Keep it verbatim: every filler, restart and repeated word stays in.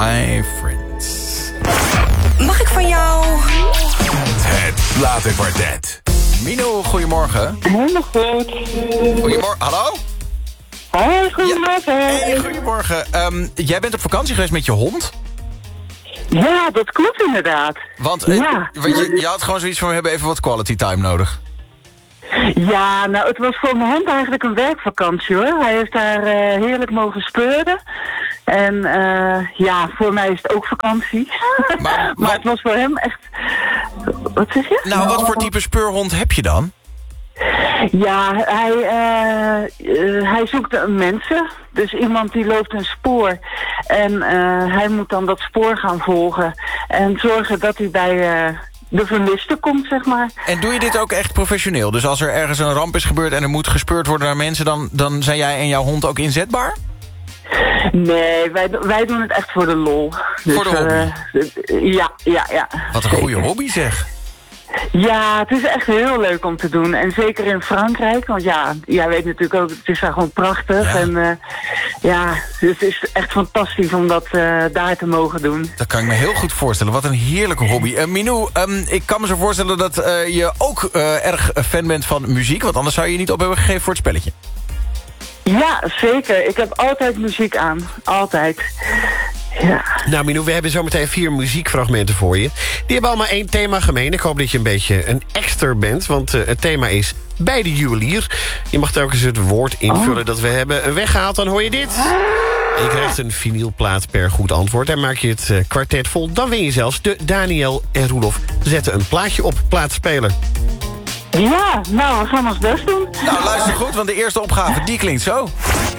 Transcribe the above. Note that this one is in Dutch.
My Friends. Mag ik van jou? Het platenkwartet. Mino, goedemorgen. Helemaal goed. Goedemorgen, hallo? Hoi, goedemorgen. Ja. Hey, goedemorgen. Um, jij bent op vakantie geweest met je hond? Ja, dat klopt inderdaad. Want, ja. uh, want je, je had gewoon zoiets van, we hebben even wat quality time nodig. Ja, nou, het was voor mijn hond eigenlijk een werkvakantie, hoor. Hij heeft daar uh, heerlijk mogen speuren. En uh, ja, voor mij is het ook vakantie. Maar, maar het was voor hem echt... Wat zeg je? Nou, wat voor type speurhond heb je dan? Ja, hij, uh, uh, hij zoekt mensen. Dus iemand die loopt een spoor. En uh, hij moet dan dat spoor gaan volgen. En zorgen dat hij bij... Uh, de vermiste komt, zeg maar. En doe je dit ook echt professioneel? Dus als er ergens een ramp is gebeurd en er moet gespeurd worden naar mensen... dan, dan zijn jij en jouw hond ook inzetbaar? Nee, wij, wij doen het echt voor de lol. Dus, voor de hobby? Uh, ja, ja, ja. Wat een zeker. goede hobby, zeg. Ja, het is echt heel leuk om te doen. En zeker in Frankrijk, want ja, jij weet natuurlijk ook, het is daar gewoon prachtig. Ja. En uh, ja, het is echt fantastisch om dat uh, daar te mogen doen. Dat kan ik me heel goed voorstellen. Wat een heerlijke hobby. Uh, Minou, um, ik kan me zo voorstellen dat uh, je ook uh, erg fan bent van muziek. Want anders zou je je niet op hebben gegeven voor het spelletje. Ja, zeker. Ik heb altijd muziek aan. Altijd. Ja. Nou, Minou, we hebben zometeen vier muziekfragmenten voor je. Die hebben allemaal één thema gemeen. Ik hoop dat je een beetje een exter bent, want uh, het thema is bij de juwelier. Je mag telkens het woord invullen oh. dat we hebben weggehaald, dan hoor je dit. En je krijgt een vinylplaat per goed antwoord. En maak je het uh, kwartet vol, dan win je zelfs de Daniel en Roelof zetten een plaatje op plaatspeler. Ja, nou, we gaan ons best doen. Nou, luister goed, want de eerste opgave, die klinkt zo.